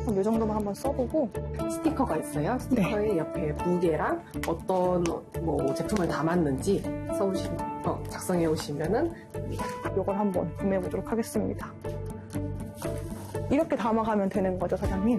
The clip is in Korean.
그럼 이 정도만 한번 써보고. 스티커가 있어요. 스티커에 옆에 무게랑 어떤 뭐 제품을 담았는지 작성해 오시면은 됩니다. 이걸 한번 구매해 보도록 하겠습니다. 이렇게 담아가면 되는 거죠, 사장님?